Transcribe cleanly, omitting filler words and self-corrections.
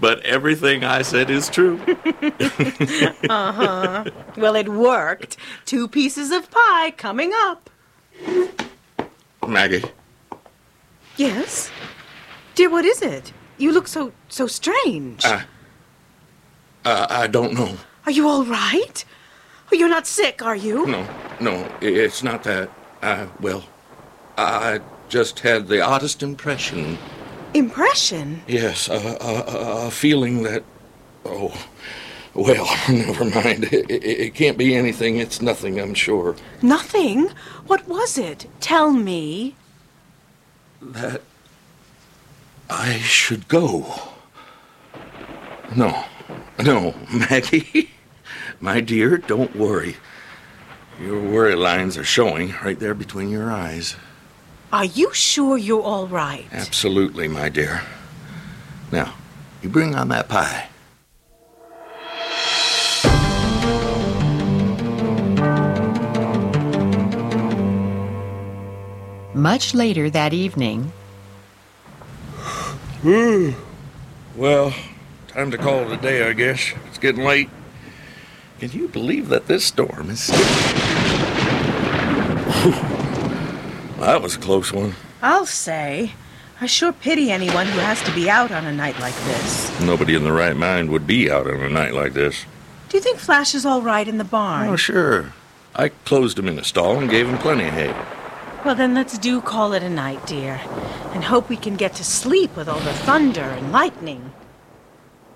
but everything I said is true. Uh-huh. Well, it worked. 2 pieces of pie coming up. Maggie. Yes? Dear, what is it? You look so strange. I don't know. Are you all right? Oh, you're not sick, are you? No, it's not that. I just had the oddest impression. Impression? Yes, a feeling that... Oh, well, never mind. It can't be anything. It's nothing, I'm sure. Nothing? What was it? Tell me. That I should go. No, Maggie. My dear, don't worry. Your worry lines are showing right there between your eyes. Are you sure you're all right? Absolutely, my dear. Now, you bring on that pie. Much later that evening... Well, time to call it a day, I guess. It's getting late. Can you believe that this storm is... That was a close one. I'll say. I sure pity anyone who has to be out on a night like this. Nobody in the right mind would be out on a night like this. Do you think Flash is all right in the barn? Oh, sure. I closed him in the stall and gave him plenty of hay. Well, then let's call it a night, dear. And hope we can get to sleep with all the thunder and lightning.